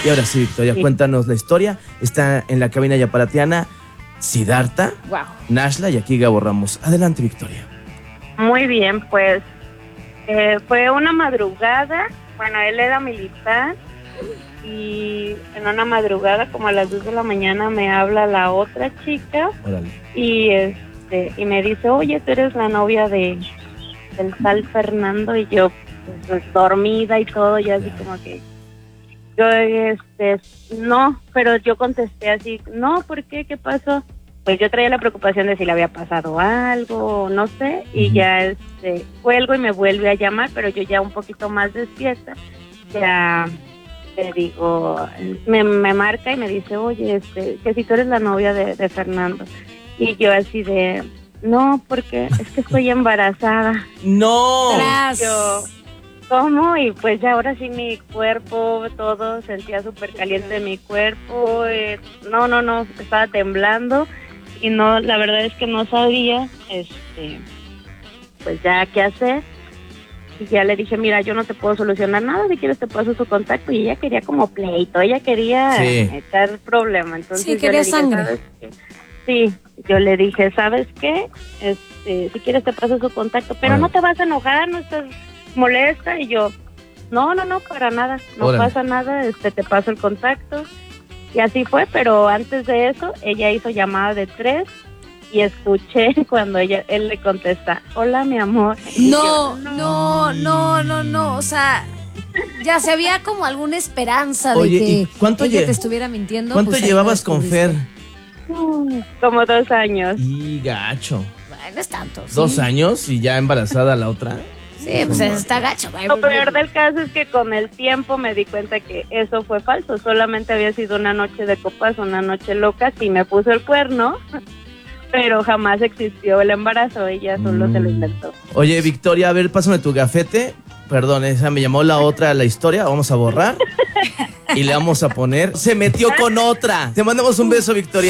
Y ahora sí, Victoria, cuéntanos la historia. Está en la cabina yapalatiana Siddhartha, Wow. Nashla y aquí Gabo Ramos. Adelante, Victoria. Muy bien, pues fue una madrugada. Bueno, él era militar y en una madrugada como a las 2 de la mañana me habla la otra chica. Órale. Y me dice, oye, tú eres la novia del tal Fernando. Y yo pues, dormida y todo, ya así como que yo no, pero yo contesté así, no, ¿por qué? ¿Qué pasó? Pues yo traía la preocupación de si le había pasado algo, no sé, y ya cuelgo y me vuelve a llamar, pero yo ya un poquito más despierta, ya le digo, me marca y me dice, oye, que si tú eres la novia de Fernando. Y yo así de, no, porque es que estoy embarazada. ¡No! Yo, ¿cómo? Y pues ya ahora sí mi cuerpo, todo, sentía súper caliente mi cuerpo, no, estaba temblando y no, la verdad es que no sabía, pues ya qué hacer. Y ya le dije, mira, yo no te puedo solucionar nada, si quieres te paso su contacto. Y ella quería como pleito, ella quería echar problema. Entonces sí, quería sangre. ¿sabes qué? Sí, yo le dije, ¿sabes qué? Si quieres te paso su contacto, pero no te vas a enojar, no estás molesta. Y yo, no, para nada, no pasa nada, te paso el contacto. Y así fue, pero antes de eso, ella hizo llamada de 3 y escuché cuando él le contesta, hola, mi amor. No, o sea, ya se había como alguna esperanza de que ella te estuviera mintiendo. ¿Cuánto llevabas con Fer? Como 2 años. Y gacho. Bueno, es tanto. ¿Sí? 2 años y ya embarazada la otra. Sí, pues está gacho. Lo peor del caso es que con el tiempo me di cuenta que eso fue falso. Solamente había sido una noche de copas, una noche loca. Sí me puso el cuerno, pero jamás existió el embarazo. Ella solo se lo inventó. Oye, Victoria, a ver, pásame tu gafete. Perdón, esa me llamó la otra la historia. Vamos a borrar y le vamos a poner se metió con otra. Te mandamos un beso, Victoria.